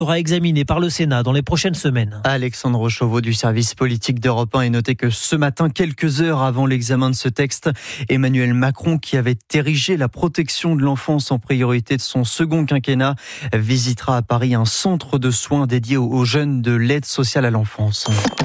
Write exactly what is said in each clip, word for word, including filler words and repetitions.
sera examiné par le Sénat dans les prochaines semaines. Alexandre Chauveau du service politique d'Europe un est noté que ce matin, quelques heures avant l'examen de ce texte, Emmanuel Macron, qui avait érigé la protection de l'enfance en priorité de son second quinquennat, visitera à Paris un centre de soins dédié aux jeunes de l'aide sociale à l'enfance.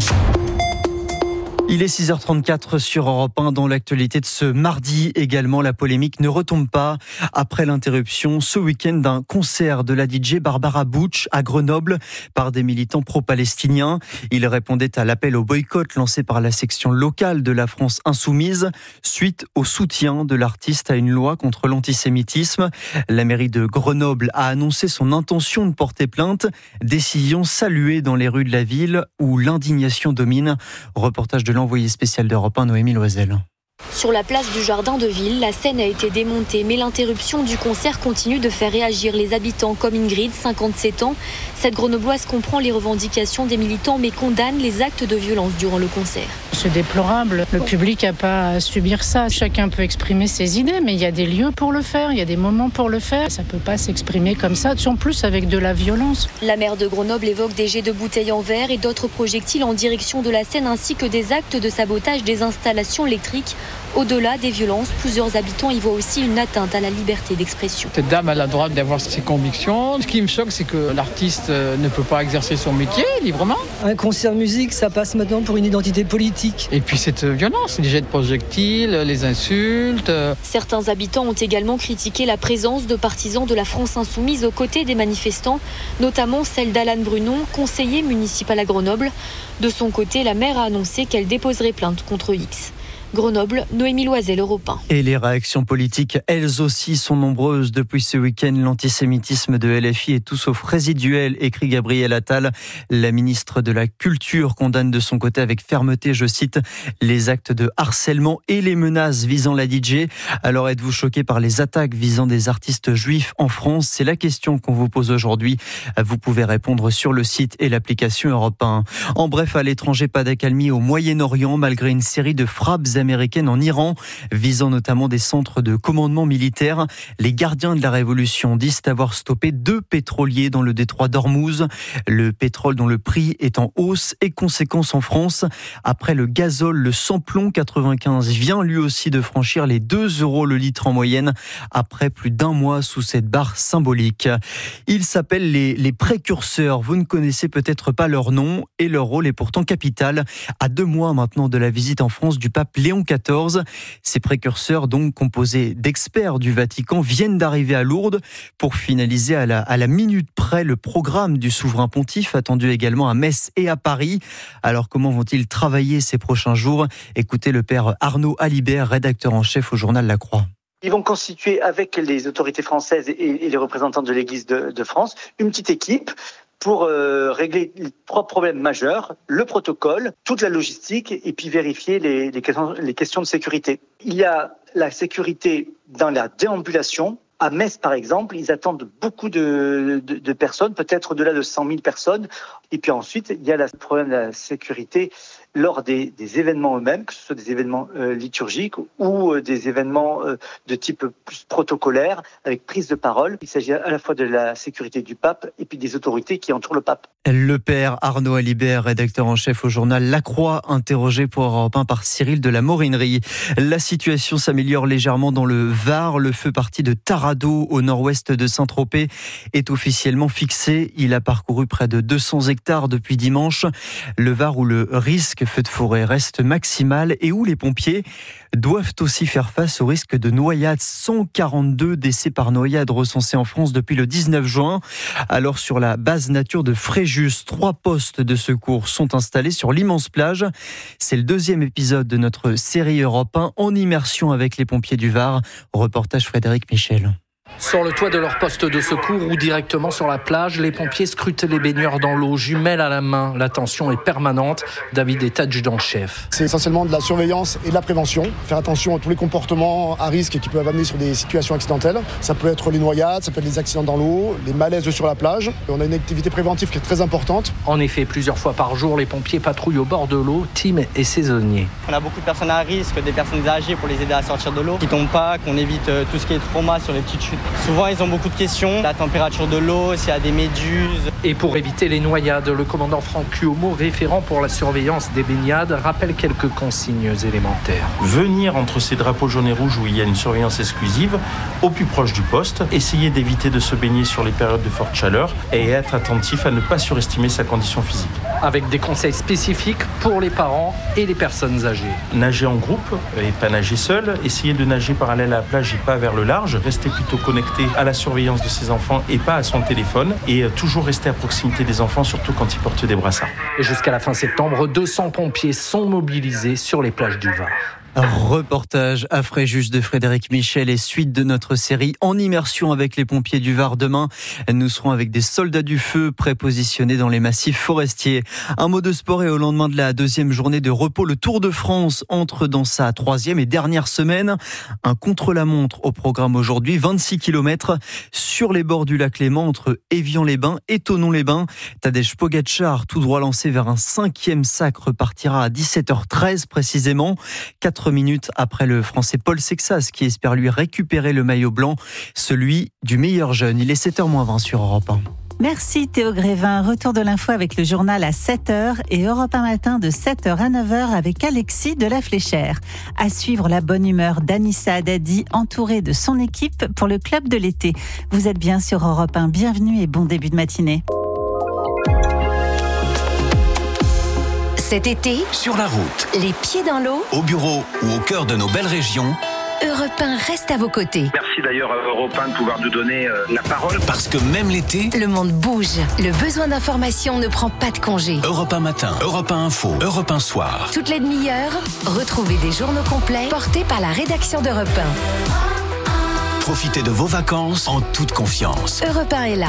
Il est six heures trente-quatre sur Europe un. Dans l'actualité de ce mardi également, la polémique ne retombe pas après l'interruption ce week-end d'un concert de la D J Barbara Butch à Grenoble par des militants pro-palestiniens. Il répondait à l'appel au boycott lancé par la section locale de la France Insoumise suite au soutien de l'artiste à une loi contre l'antisémitisme. La mairie de Grenoble a annoncé son intention de porter plainte. Décision saluée dans les rues de la ville où l'indignation domine. Reportage de l'envoyé spécial d'Europe un, Noémie Loisel. Sur la place du Jardin de Ville, la scène a été démontée, mais l'interruption du concert continue de faire réagir les habitants comme Ingrid, cinquante-sept ans. Cette grenobloise comprend les revendications des militants, mais condamne les actes de violence durant le concert. C'est déplorable. Le public n'a pas à subir ça. Chacun peut exprimer ses idées, mais il y a des lieux pour le faire, il y a des moments pour le faire. Ça ne peut pas s'exprimer comme ça, en plus avec de la violence. La maire de Grenoble évoque des jets de bouteilles en verre et d'autres projectiles en direction de la scène, ainsi que des actes de sabotage des installations électriques. Au-delà des violences, plusieurs habitants y voient aussi une atteinte à la liberté d'expression. Cette dame a le droit d'avoir ses convictions. Ce qui me choque, c'est que l'artiste ne peut pas exercer son métier librement. Un concert de musique, ça passe maintenant pour une identité politique. Et puis cette violence, les jets de projectiles, les insultes. Certains habitants ont également critiqué la présence de partisans de la France Insoumise aux côtés des manifestants, notamment celle d'Alan Brunon, conseiller municipal à Grenoble. De son côté, la maire a annoncé qu'elle déposerait plainte contre X. Grenoble, Noémie Loisel, Europe un. Et les réactions politiques, elles aussi, sont nombreuses depuis ce week-end. L'antisémitisme de L F I est tout sauf résiduel, écrit Gabriel Attal. La ministre de la Culture condamne de son côté avec fermeté, je cite, les actes de harcèlement et les menaces visant la D J. Alors êtes-vous choqué par les attaques visant des artistes juifs en France? C'est la question qu'on vous pose aujourd'hui. Vous pouvez répondre sur le site et l'application Europe un. En bref, à l'étranger, pas d'accalmie au Moyen-Orient malgré une série de frappes américaine en Iran, visant notamment des centres de commandement militaire. Les gardiens de la révolution disent avoir stoppé deux pétroliers dans le détroit d'Ormuz. Le pétrole dont le prix est en hausse et conséquence en France. Après le gazole, le samplon quatre-vingt-quinze vient lui aussi de franchir les deux euros le litre en moyenne après plus d'un mois sous cette barre symbolique. Ils s'appellent les, les précurseurs. Vous ne connaissez peut-être pas leur nom et leur rôle est pourtant capital. À deux mois maintenant de la visite en France du pape Léon quatorze. Ces précurseurs, donc composés d'experts du Vatican, viennent d'arriver à Lourdes pour finaliser à la, à la minute près le programme du souverain pontife, attendu également à Metz et à Paris. Alors comment vont-ils travailler ces prochains jours? Écoutez le père Arnaud Alibert, rédacteur en chef au journal La Croix. Ils vont constituer avec les autorités françaises et, et les représentants de l'Église de, de France une petite équipe pour euh, régler trois problèmes majeurs, le protocole, toute la logistique et puis vérifier les, les, questions, les questions de sécurité. Il y a la sécurité dans la déambulation. À Metz, par exemple, ils attendent beaucoup de, de, de personnes, peut-être au-delà de cent mille personnes. Et puis ensuite, il y a le problème de la sécurité lors des, des événements eux-mêmes, que ce soit des événements euh, liturgiques ou euh, des événements euh, de type plus protocolaire, avec prise de parole. Il s'agit à la fois de la sécurité du pape et puis des autorités qui entourent le pape. Le père Arnaud Alibert, rédacteur en chef au journal La Croix, interrogé pour Europe un par Cyril de la Morinerie. La situation s'améliore légèrement dans le Var. Le feu parti de Taradot, au nord-ouest de Saint-Tropez, est officiellement fixé. Il a parcouru près de deux cents hectares depuis dimanche. Le Var où le risque feu de forêt reste maximal et où les pompiers doivent aussi faire face au risque de noyade. cent quarante-deux décès par noyade recensés en France depuis le dix-neuf juin. Alors sur la base nature de Fréjus, trois postes de secours sont installés sur l'immense plage. C'est le deuxième épisode de notre série Europe un en immersion avec les pompiers du Var. Reportage Frédéric Michel. Sur le toit de leur poste de secours ou directement sur la plage, les pompiers scrutent les baigneurs dans l'eau, jumelles à la main. La tension est permanente. David est adjudant-chef. C'est essentiellement de la surveillance et de la prévention. Faire attention à tous les comportements à risque qui peuvent amener sur des situations accidentelles. Ça peut être les noyades, ça peut être les accidents dans l'eau, les malaises sur la plage. On a une activité préventive qui est très importante. En effet, plusieurs fois par jour, les pompiers patrouillent au bord de l'eau, team et saisonniers. On a beaucoup de personnes à risque, des personnes âgées pour les aider à sortir de l'eau, qui tombent pas, qu'on évite tout ce qui est trauma sur les petites chutes Souvent, ils ont beaucoup de questions. La température de l'eau, s'il y a des méduses. Et pour éviter les noyades, le commandant Franck Cuomo, référent pour la surveillance des baignades, rappelle quelques consignes élémentaires. Venir entre ces drapeaux jaunes et rouges où il y a une surveillance exclusive, au plus proche du poste, essayer d'éviter de se baigner sur les périodes de forte chaleur et être attentif à ne pas surestimer sa condition physique. Avec des conseils spécifiques pour les parents et les personnes âgées. Nager en groupe et pas nager seul, essayer de nager parallèle à la plage et pas vers le large, rester plutôt connecté à la surveillance de ses enfants et pas à son téléphone, et toujours rester à proximité des enfants, surtout quand ils portent des brassards. Et jusqu'à la fin septembre, deux cents pompiers sont mobilisés sur les plages du Var. Reportage à Fréjus de Frédéric Michel et suite de notre série En immersion avec les pompiers du Var. Demain, nous serons avec des soldats du feu prépositionnés dans les massifs forestiers. Un mot de sport et au lendemain de la deuxième journée de repos, le Tour de France entre dans sa troisième et dernière semaine. Un contre-la-montre au programme aujourd'hui, vingt-six kilomètres sur les bords du lac Léman entre Évian-les-Bains et Thonon-les-Bains. Tadej Pogačar, tout droit lancé vers un cinquième sac, repartira à dix-sept heures treize précisément. Quatre minutes après le Français Paul Sexas qui espère lui récupérer le maillot blanc, celui du meilleur jeune. Il est sept heures moins vingt sur Europe un. Merci Théo Grévin. Retour de l'info avec le journal à sept heures et Europe un matin de sept heures à neuf heures avec Alexis de la Fléchère. À suivre la bonne humeur d'Anissa Haddadi entourée de son équipe pour le club de l'été. Vous êtes bien sur Europe un. Bienvenue et bon début de matinée. Cet été, sur la route, les pieds dans l'eau, au bureau ou au cœur de nos belles régions, Europe un reste à vos côtés. Merci d'ailleurs à Europe un de pouvoir nous donner euh, la parole. Parce que même l'été, le monde bouge. Le besoin d'information ne prend pas de congé. Europe un matin, Europe un info, Europe un soir. Toutes les demi-heures, retrouvez des journaux complets portés par la rédaction d'Europe un. Profitez de vos vacances en toute confiance. Europe un est là.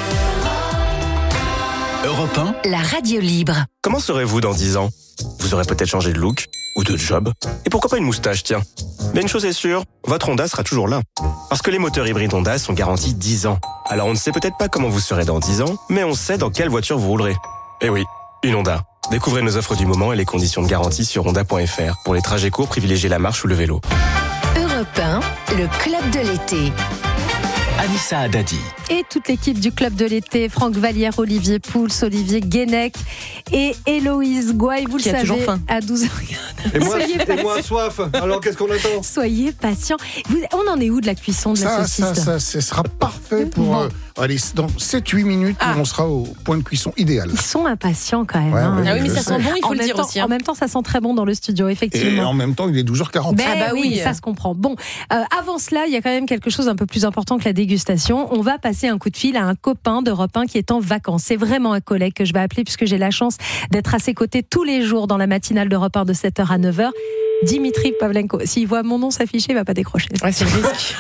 Europe un, la radio libre. Comment serez-vous dans dix ans ? Vous aurez peut-être changé de look ou de job. Et pourquoi pas une moustache, tiens ? Mais une chose est sûre, votre Honda sera toujours là. Parce que les moteurs hybrides Honda sont garantis dix ans. Alors on ne sait peut-être pas comment vous serez dans dix ans, mais on sait dans quelle voiture vous roulerez. Eh oui, une Honda. Découvrez nos offres du moment et les conditions de garantie sur honda point f r. Pour les trajets courts, privilégiez la marche ou le vélo. Europe un, le club de l'été. Anissa Haddadi. Et toute l'équipe du club de l'été, Franck Vallière, Olivier Pouls, Olivier Guénec et Héloïse Gouaille, vous Qui le a savez, faim. à douze heures. Et moi, et moi soif. Alors qu'est-ce qu'on attend ? Soyez patients. Vous, on en est où de la cuisson de ça, la saucisse ? Ça, ça, ça sera parfait pour... Bon. Euh, allez, dans sept huit minutes, Ah. on sera au point de cuisson idéal. Ils sont impatients quand même. Ouais, hein. ouais, Ah oui, mais je ça sais. sent bon, il faut En le même dire temps- aussi. hein. En même temps, ça sent très bon dans le studio, Et effectivement. en même temps, il est douze heures quarante. Ben Ah bah oui, oui. ça se comprend. Bon, euh, avant cela, il y a quand même quelque chose un peu plus important que la dégustation. On va passer un coup de fil à un copain d'Europe un qui est en vacances. C'est vraiment un collègue que je vais appeler puisque j'ai la chance d'être à ses côtés tous les jours dans la matinale d'Europe un de sept heures à neuf heures. Dimitri Pavlenko. S'il voit mon nom s'afficher, il va pas décrocher. Ouais, c'est le risque.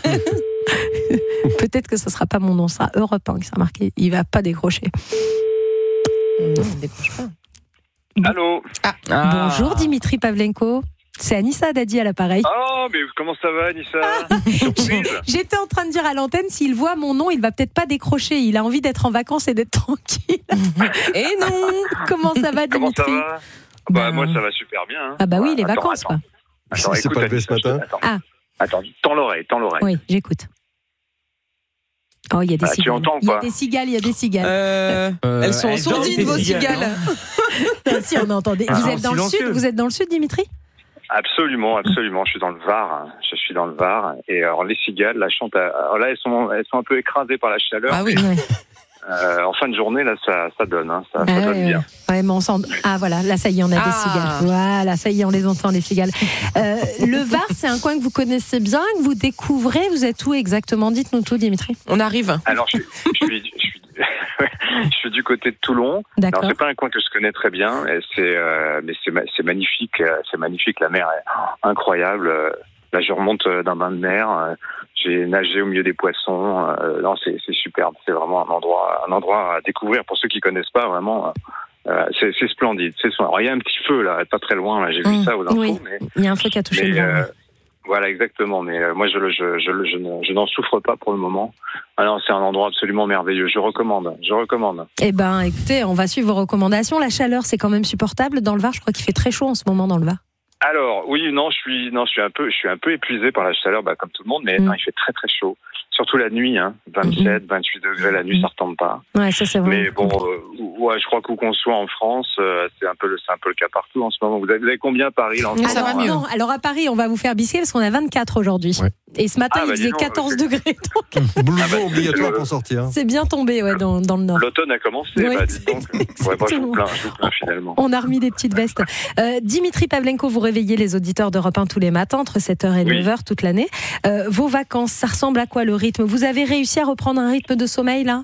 Peut-être que ce sera pas mon nom, ce sera Europe un qui sera marqué. Il va pas décrocher. Non, on ne décroche pas. Allô ? Ah. Bonjour Dimitri Pavlenko. C'est Anissa Haddadi à l'appareil. Oh, mais comment ça va, Anissa ? Surprise. J'étais en train de dire à l'antenne, s'il voit mon nom, il va peut-être pas décrocher. Il a envie d'être en vacances et d'être tranquille. Et non. Comment ça va, Comment Dimitri? ça va ? Bah, Bah, moi, ça va super bien. hein. Ah bah oui, Ouais, les attends, vacances, attends. quoi. Attends, Il s'est écoute, pas levé ce Anissa, matin. Attends, Ah. attends, tends l'oreille, tends l'oreille. Oui, j'écoute. Oh, il y a des Ah, tu cigales. entends, Il y a quoi des cigales, il y a des cigales. Euh, Euh, elles sont elles sourdines, dorment, vos les cigales, cigales. Ah, si, on entendait. Ah, Vous en êtes dans le silencieux. sud Vous êtes dans le sud, Dimitri? Absolument, absolument. Je suis dans le Var. hein. Je suis dans le Var. Et alors, les cigales, la chante. à- Alors là, elles sont, elles sont un peu écrasées par la chaleur. Ah oui. Ouais. Euh, en fin de journée, là, ça, ça donne. Hein. Ça, ça Ah, donne ouais, bien. ouais, mais on sent... Ah voilà, là ça y est, on a Ah. des cigales. Voilà, ça y est, on les entend, les cigales. Euh, le Var, c'est un coin que vous connaissez bien, que vous découvrez. Vous êtes où exactement? Dites-nous tout, Dimitri. On arrive. Alors, je suis, je suis, je suis, je suis du côté de Toulon. D'accord. Alors, c'est pas un coin que je connais très bien, et c'est, euh, mais c'est, ma- c'est magnifique. euh, C'est magnifique. La mer est incroyable. Euh, Là, je remonte euh, d'un bain de mer. euh, J'ai nagé au milieu des poissons. euh, Non, c'est, c'est superbe. C'est vraiment un endroit, un endroit à découvrir pour ceux qui connaissent pas. Vraiment, euh, c'est, c'est splendide. C'est son- Alors, il y a un petit feu là, pas très loin. Là, j'ai vu Mmh, ça aux infos. oui. Mais, Il y a un feu qui a touché mais, le Var. euh, ouais. voilà, exactement. Mais euh, moi, je, le- je, je, le- je, ne- je n'en souffre pas pour le moment. Alors, c'est un endroit absolument merveilleux. Je recommande. Je recommande. Eh ben, écoutez, on va suivre vos recommandations. La chaleur, c'est quand même supportable dans le Var. Je crois qu'il fait très chaud en ce moment dans le Var. Alors, oui, non, je suis, non, je suis un peu, je suis un peu épuisé par la chaleur, bah, comme tout le monde, mais mmh. non, il fait très très chaud. Surtout la nuit, hein, vingt-sept, mmh. vingt-huit degrés la nuit, ça retombe pas. Ouais, ça c'est vrai. Mais bon, euh, ouais, je crois qu'où qu'on soit en France, euh, c'est un peu le, c'est un peu le cas partout en ce moment. Vous avez, vous avez combien à Paris là, en ce alors, moment, non, alors à Paris, on va vous faire bisquer parce qu'on a vingt-quatre aujourd'hui. Ouais. Et ce matin, ah, bah, il faisait donc, quatorze degrés. Donc... Blouson ah, bah, obligatoire le... pour sortir. C'est bien tombé, ouais, dans, dans le nord. L'automne a commencé, ouais, bah, dis donc. Ouais, moi, je vous plains, je vous plains finalement. On a remis des petites vestes. Euh, Dimitri Pavlenko, vous réveillez les auditeurs d'Europe un tous les matins entre sept heures et oui. neuf heures toute l'année. Euh, vos vacances, ça ressemble à quoi le rythme ? Vous avez réussi à reprendre un rythme de sommeil là ?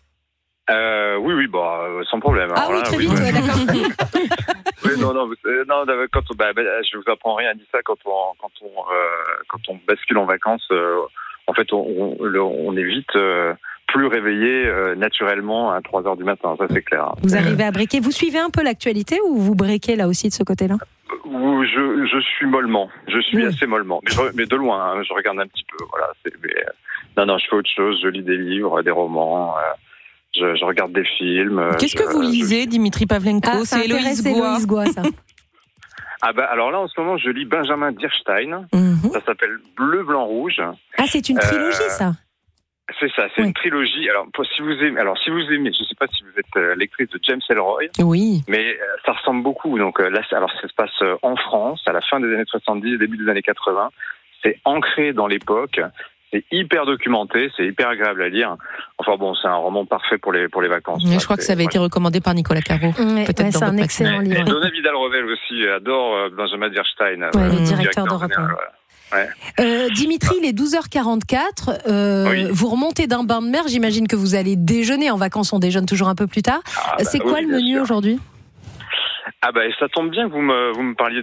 Euh, oui, oui, bah, sans problème. Ah oui, là, très oui, vite, ouais. ouais, d'accord. oui, non, non, non, quand on, bah, bah, je vous apprends rien, dit ça, quand on, quand on, euh, quand on bascule en vacances, euh, en fait, on, on, on est vite euh, plus réveillé euh, naturellement à trois heures du matin, ça c'est clair. Vous arrivez à breaker. Vous suivez un peu l'actualité ou vous breakez là aussi de ce côté-là ? je, je suis mollement, je suis oui. assez mollement, mais, je, mais de loin, hein, je regarde un petit peu, voilà. C'est, mais, euh, non, non, je fais autre chose, je lis des livres, des romans. Euh, Je, je regarde des films. Qu'est-ce je, que vous lisez, je... Dimitri Pavlenko ? Ah, c'est Héloïse Goua. Goua, ça. Ah bah alors là en ce moment je lis Benjamin Dierstein. Mm-hmm. Ça s'appelle Bleu, Blanc, Rouge. Ah, c'est une trilogie euh, ça. C'est ça, c'est oui. une trilogie. Alors pour, si vous aimez, alors si vous aimez, je sais pas si vous êtes euh, lectrice de James Ellroy. Oui. Mais euh, ça ressemble beaucoup. Donc euh, là, alors ça se passe euh, en France à la fin des années soixante-dix, début des années quatre-vingts. C'est ancré dans l'époque. C'est hyper documenté, c'est hyper agréable à lire. Enfin bon, c'est un roman parfait pour les pour les vacances. Mais je crois que ça avait ouais. été recommandé par Nicolas Caro. Ouais, peut-être ouais, c'est un excellent livre. Donna Vidal-Revel aussi adore Benjamin Dierstein, ouais, euh, le directeur d'Europe un. Ouais. Euh, Dimitri, il est douze heures quarante-quatre. Euh, oui. Vous remontez d'un bain de mer. J'imagine que vous allez déjeuner. En vacances, on déjeune toujours un peu plus tard. Ah, bah, c'est quoi oui, le menu sûr. aujourd'hui ? Ah bah ça tombe bien que vous me vous me parliez de,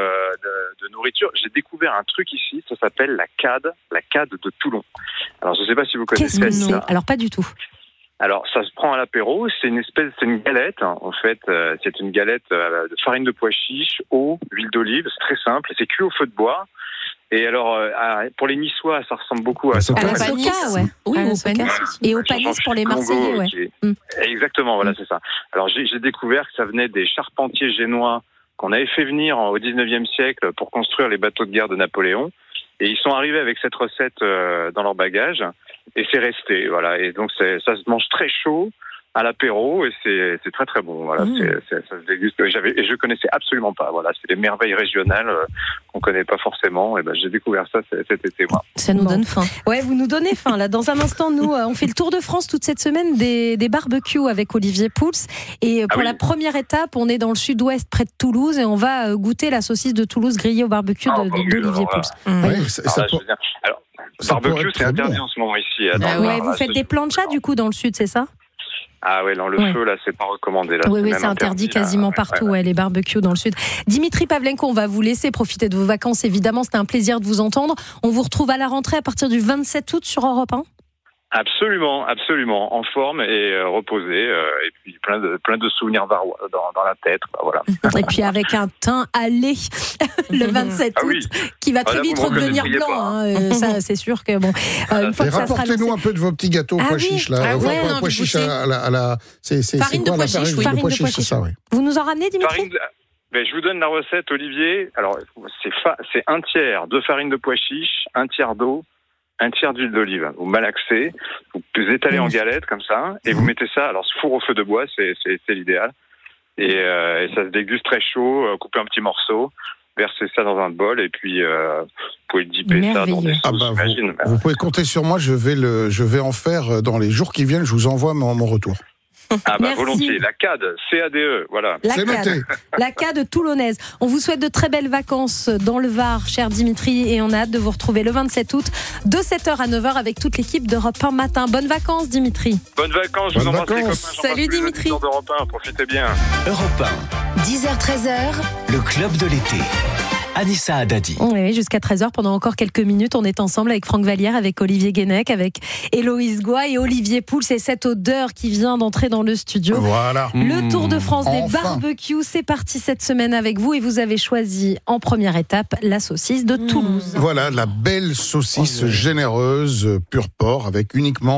de, de nourriture. J'ai découvert un truc ici, ça s'appelle la C A D, la C A D de Toulon. Alors je sais pas si vous connaissez. Qu'est-ce que c'est ? Alors pas du tout. Alors ça se prend à l'apéro, c'est une espèce, c'est une galette. En fait, euh, c'est une galette euh, de farine de pois chiche, eau, huile d'olive. C'est très simple. C'est cuit au feu de bois. Et alors, euh, pour les Niçois, ça ressemble beaucoup à, à la soca, ouais. Oui, au panis. Et au panis pour les Marseillais, ouais. Est... Mm. Exactement, voilà, mm. c'est ça. Alors, j'ai, j'ai découvert que ça venait des charpentiers génois qu'on avait fait venir au dix-neuvième siècle pour construire les bateaux de guerre de Napoléon. Et ils sont arrivés avec cette recette euh, dans leur bagage. Et c'est resté, voilà. Et donc, c'est, ça se mange très chaud à l'apéro et c'est, c'est très très bon. Voilà, mmh. c'est, c'est, ça se déguste. J'avais, et je connaissais absolument pas. Voilà, c'est des merveilles régionales euh, qu'on connaît pas forcément. Et ben j'ai découvert ça cet été. Moi. Ça nous bon. donne faim. Ouais, vous nous donnez faim là. Dans un instant, nous, on fait le tour de France toute cette semaine des, des barbecues avec Olivier Pouls. Et pour ah oui. la première étape, on est dans le sud-ouest près de Toulouse et on va goûter la saucisse de Toulouse grillée au barbecue ah, de, bah, d'Olivier Pouls. Mmh. Oui, ça, ça alors, là, alors barbecue, c'est interdit bon. en ce moment ici. Ah, ouais, vous faites des planchas du coup dans le sud, c'est ça ? Ah ouais, dans le ouais. feu, là, c'est pas recommandé. Là, oui, c'est oui, c'est interdit, interdit quasiment là. partout, ouais, ouais. Ouais, les barbecues dans le sud. Dimitri Pavlenko, on va vous laisser profiter de vos vacances, évidemment. C'était un plaisir de vous entendre. On vous retrouve à la rentrée à partir du vingt-sept août sur Europe un. Absolument, absolument, en forme et euh, reposé, euh, et puis plein de plein de souvenirs dans, dans la tête, bah, voilà. Et puis avec un teint allé le vingt-sept août, ah oui. qui va très ah, vite redevenir blanc. Hein, euh, ça, c'est sûr que bon. Euh, une fois et que ça rapportez-nous sera un peu de vos petits gâteaux ah, pois oui. chiches là, ah, enfin, ouais, pas non, pois chiches à la, à la, c'est c'est farine c'est quoi de pois chiches, oui, farine de pois chiches, c'est ça, oui. Vous nous en ramenez, Dimitri ? Farine de... Ben, je vous donne la recette, Olivier. Alors, c'est, fa... c'est un tiers de farine de pois chiches, un tiers d'eau, un tiers d'huile d'olive. Vous malaxez, vous étalez mmh. en galette comme ça, et vous mettez ça. Alors, four au feu de bois, c'est, c'est, c'est l'idéal. Et, euh, et ça se déguste très chaud. Euh, coupez un petit morceau, versez ça dans un bol, et puis euh, vous pouvez dipper ça dans des sauces. Ah bah, vous, vous pouvez compter sur moi. Je vais le, je vais en faire dans les jours qui viennent. Je vous envoie mon, mon retour. Ah bah Merci. volontiers, la C A D, C A D E, voilà. La C A D, la C A D toulonnaise. On vous souhaite de très belles vacances dans le Var, cher Dimitri, et on a hâte de vous retrouver le vingt-sept août de sept heures à neuf heures avec toute l'équipe d'Europe un matin. Bonnes vacances, Dimitri. Bonnes vacances, je vous embrasse les copains. Salut Dimitri. d'Europe un, profitez bien. Europe un. dix heures treize heures. Le club de l'été. Anissa Haddadi. Oui, jusqu'à treize heures, pendant encore quelques minutes, on est ensemble avec Franck Vallière, avec Olivier Guénec, avec Héloïse Goua et Olivier Pouls. C'est cette odeur qui vient d'entrer dans le studio. Voilà. Le Tour de France enfin. des barbecues, c'est parti cette semaine avec vous et vous avez choisi en première étape la saucisse de Toulouse. Voilà, la belle saucisse oh, généreuse, pur porc, avec uniquement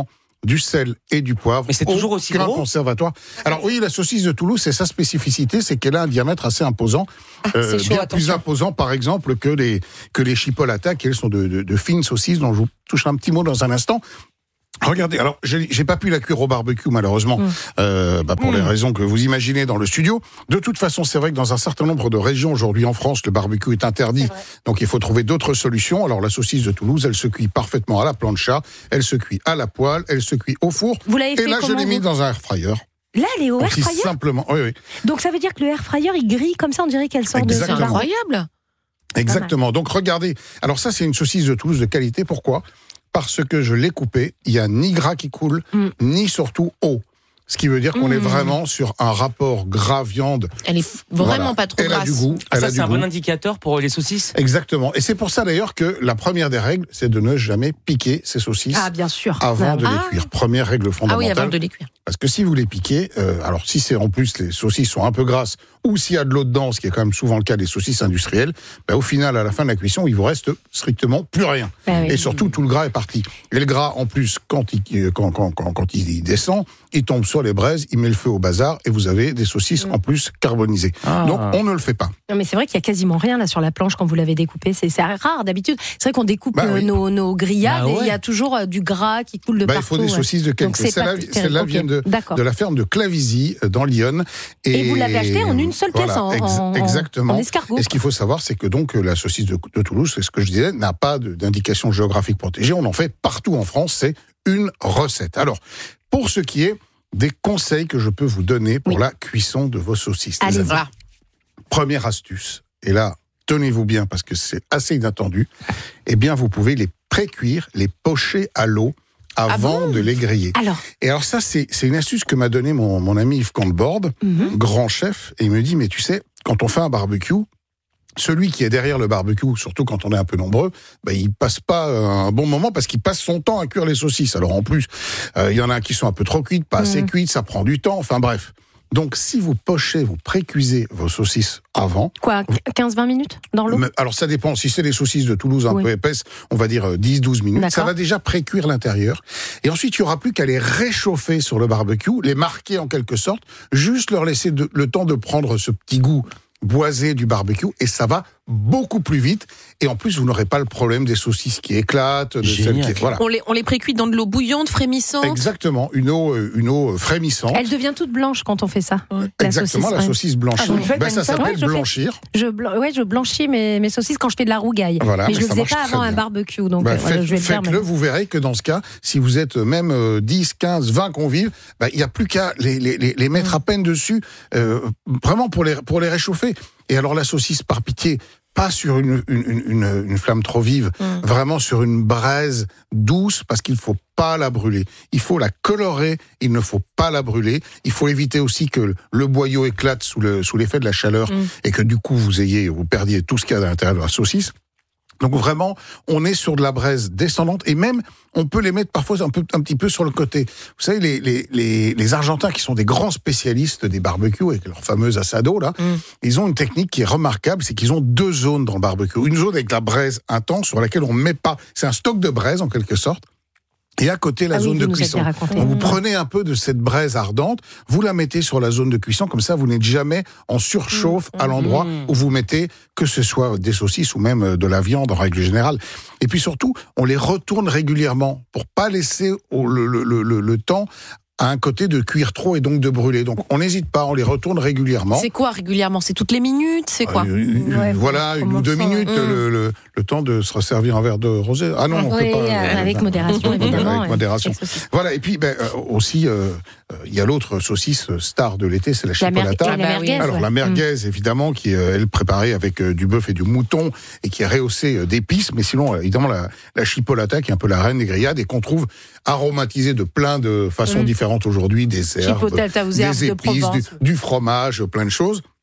du sel et du poivre. Mais c'est toujours aussi aucun gros conservatoire. Alors oui, la saucisse de Toulouse, c'est sa spécificité, c'est qu'elle a un diamètre assez imposant, Ah, euh, c'est chaud, bien attention. plus imposant par exemple que les que les chipolatas, qui elles sont de, de, de fines saucisses dont je vous toucherai un petit mot dans un instant. Regardez, alors j'ai, j'ai pas pu la cuire au barbecue malheureusement, mmh. euh, bah, pour mmh. les raisons que vous imaginez dans le studio. De toute façon, c'est vrai que dans un certain nombre de régions aujourd'hui en France, le barbecue est interdit, donc il faut trouver d'autres solutions. Alors la saucisse de Toulouse, elle se cuit parfaitement à la plancha, elle se cuit à la poêle, elle se cuit au four. Vous l'avez et fait là, je l'ai comment, mis vous dans un air fryer. Là, elle est au air Aussi fryer. Simplement, oui, oui. Donc ça veut dire que le air fryer, il grille comme ça, on dirait qu'elle sort Exactement. de. C'est incroyable. Exactement. Donc regardez. Alors ça, c'est une saucisse de Toulouse de qualité. Pourquoi ? Parce que je l'ai coupée, il n'y a ni gras qui coule, mm. ni surtout eau. Ce qui veut dire qu'on mmh. est vraiment sur un rapport gras-viande. Elle est vraiment voilà. pas trop elle grasse. A du goût. Ah, elle ça, a c'est du un goût. bon indicateur pour les saucisses. Exactement. Et c'est pour ça d'ailleurs que la première des règles, c'est de ne jamais piquer ces saucisses. Ah, bien sûr. Avant de ah. les cuire. Première règle fondamentale. Ah oui, avant de les cuire. Parce que si vous les piquez, euh, alors si c'est en plus les saucisses sont un peu grasses, ou s'il y a de l'eau dedans, ce qui est quand même souvent le cas des saucisses industrielles, bah, au final, à la fin de la cuisson, il vous reste strictement plus rien. Bah oui. Et surtout, tout le gras est parti. Et le gras, en plus, quand il, quand, quand, quand, quand il descend, il tombe sur les braises, il met le feu au bazar, et vous avez des saucisses mmh. en plus carbonisées. Ah. Donc, on ne le fait pas. Non, mais c'est vrai qu'il y a quasiment rien là sur la planche quand vous l'avez découpé. C'est, c'est rare d'habitude. C'est vrai qu'on découpe bah, oui. nos, nos grillades bah, ouais. et il y a toujours euh, du gras qui coule de bah, partout. Il faut des saucisses de qualité. Celles-là, celles-là viennent de, de la ferme de Clavisy, dans l'Yonne. Et, et vous l'avez acheté en une seule pièce, voilà, en, ex- en, exactement. en escargot. Et ce qu'il faut savoir, c'est que donc la saucisse de, de Toulouse, c'est ce que je disais, n'a pas de, d'indication géographique protégée. On en fait partout en France. C'est une recette. Alors, pour ce qui est des conseils que je peux vous donner pour oui. la cuisson de vos saucisses. Allez, voilà. Première astuce, et là, tenez-vous bien parce que c'est assez inattendu, eh bien, vous pouvez les pré-cuire, les pocher à l'eau avant ah bon de les griller. Alors. Et alors ça, c'est, c'est une astuce que m'a donné mon, mon ami Yves Canteborde, mm-hmm. grand chef, et il me dit, mais tu sais, quand on fait un barbecue, celui qui est derrière le barbecue, surtout quand on est un peu nombreux, ben, il passe pas un bon moment parce qu'il passe son temps à cuire les saucisses. Alors en plus, euh, il y en a qui sont un peu trop cuites, pas mmh. assez cuites, ça prend du temps, enfin bref. Donc si vous pochez, vous pré-cuisez vos saucisses avant... Quoi, quinze vingt minutes dans l'eau ? Alors ça dépend, si c'est des saucisses de Toulouse un oui. peu épaisses, on va dire dix douze minutes, D'accord. ça va déjà pré-cuire l'intérieur. Et ensuite, il n'y aura plus qu'à les réchauffer sur le barbecue, les marquer en quelque sorte, juste leur laisser de, le temps de prendre ce petit goût boisé du barbecue, et ça va beaucoup plus vite, et en plus vous n'aurez pas le problème des saucisses qui éclatent, de celles qui, voilà. On les on les précuit dans de l'eau bouillante, frémissante. Exactement, une eau une eau frémissante. Elle devient toute blanche quand on fait ça. Ouais. La Exactement, saucisse, la saucisse blanchie. Ah, faites, ben, ça s'appelle ouais, blanchir. Fais, je bl- ouais, je blanchis mes mes saucisses quand je fais de la rougaille. Voilà, mais, mais je le faisais pas avant un barbecue, donc bah, euh, faites, voilà, je vais le faire. Faites-le, vous verrez que dans ce cas, si vous êtes même euh, dix, quinze, vingt convives, bah, il n'y a plus qu'à les les les, les mettre mmh. à peine dessus, euh, vraiment pour les pour les réchauffer. Et alors la saucisse, par pitié, pas sur une, une, une, une flamme trop vive, mmh. vraiment sur une braise douce, parce qu'il ne faut pas la brûler. Il faut la colorer, il ne faut pas la brûler. Il faut éviter aussi que le boyau éclate sous, le, sous l'effet de la chaleur mmh. et que du coup vous ayez, vous perdiez tout ce qu'il y a à l'intérieur de la saucisse. Donc vraiment, on est sur de la braise descendante, et même, on peut les mettre parfois un, peu, un petit peu sur le côté. Vous savez, les, les, les, les Argentins, qui sont des grands spécialistes des barbecues, avec leur fameuse asado, là, mm. ils ont une technique qui est remarquable, c'est qu'ils ont deux zones dans le barbecue. Une zone avec la braise intense, sur laquelle on ne met pas, c'est un stock de braise, en quelque sorte, et à côté, la ah zone oui, de cuisson. Donc, vous prenez un peu de cette braise ardente, vous la mettez sur la zone de cuisson, comme ça, vous n'êtes jamais en surchauffe mmh. à l'endroit mmh. où vous mettez, que ce soit des saucisses ou même de la viande en règle générale. Et puis surtout, on les retourne régulièrement pour pas laisser au, le, le, le, le temps à un côté de cuire trop et donc de brûler. Donc on n'hésite pas, on les retourne régulièrement. C'est quoi régulièrement ? C'est toutes les minutes ? C'est quoi ? euh, ouais, Voilà, une ou deux minutes, mmh. le, le, le temps de se resservir un verre de rosé. Ah non, on oui, peut pas. Euh, avec euh, modération, évidemment. Avec modération. Voilà, et puis ben, euh, aussi, il euh, y a l'autre saucisse star de l'été, c'est la chipolata. La, mer- la merguez. Alors ouais. la merguez, mmh. évidemment, qui est elle préparée avec euh, du bœuf et du mouton et qui est rehaussée euh, d'épices, mais sinon, évidemment, la, la chipolata, qui est un peu la reine des grillades et qu'on trouve aromatisée de plein de façons mmh. différentes aujourd'hui, des herbes, des épices, de du, du fromage, plein de choses.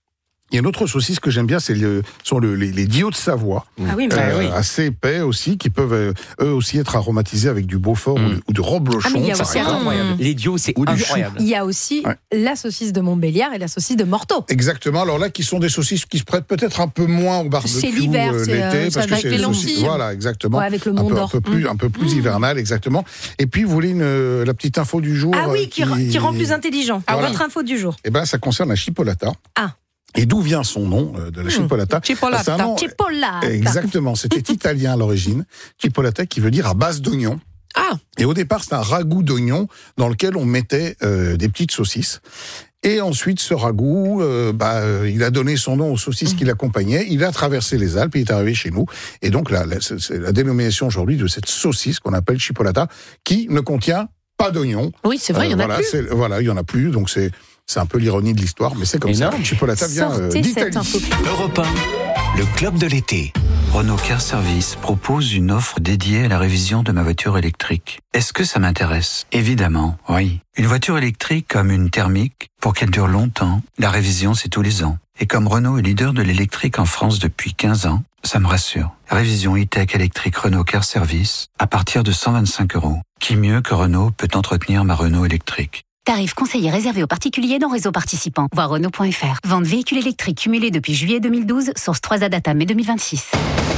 Il y a une autre saucisse que j'aime bien, c'est le, sont le, les, les Dio de Savoie, ah oui, euh, oui. assez épais aussi, qui peuvent euh, eux aussi être aromatisés avec du Beaufort mm. ou, de, ou de reblochon. Ah, mais il y a aussi, incroyable. Les Dio, c'est incroyable. Il y a aussi ouais. la saucisse de Montbéliard et la saucisse de Morteau. Exactement. Alors là, qui sont des saucisses qui se prêtent peut-être un peu moins au barbecue c'est l'hiver, euh, c'est l'été, euh, parce que c'est les saucisses, voilà, exactement. Ouais, avec le un Mont peu, d'Or. un peu plus, mmh. un peu plus mmh. hivernal, exactement. Et puis, vous voulez une, la petite info du jour Ah oui, qui, qui, qui rend plus intelligent. Voilà. Votre info du jour. Eh ben, ça concerne la chipolata. Ah. Et d'où vient son nom euh, de la chipolata? Chipolata. C'est un nom, Chipolata. Exactement. C'était italien à l'origine. Chipolata, qui veut dire à base d'oignons. Ah. Et au départ, c'était un ragoût d'oignons dans lequel on mettait euh, des petites saucisses. Et ensuite, ce ragoût, euh, bah, euh, il a donné son nom aux saucisses mmh. qui l'accompagnaient. Il a traversé les Alpes, il est arrivé chez nous. Et donc, la, la, c'est la dénomination aujourd'hui de cette saucisse qu'on appelle chipolata, qui ne contient pas d'oignons. Oui, c'est vrai, il euh, y en voilà, a plus. Voilà, il y en a plus. Donc, c'est, c'est un peu l'ironie de l'histoire, mais c'est comme Énorme. ça. Chipolata vient euh, d'Italie. Europe un, le club de l'été. Renault Car Service propose une offre dédiée à la révision de ma voiture électrique. Est-ce que ça m'intéresse? Évidemment, oui. Une voiture électrique comme une thermique, pour qu'elle dure longtemps, la révision c'est tous les ans. Et comme Renault est leader de l'électrique en France depuis quinze ans, ça me rassure. Révision e-tech électrique Renault Car Service à partir de cent vingt-cinq euros. Qui mieux que Renault peut entretenir ma Renault électrique? Tarif conseillé réservé aux particuliers dans réseau participant. Voir Renault point F R. Vente véhicule électrique cumulé depuis juillet deux mille douze, source trois A Data mai deux mille vingt-six.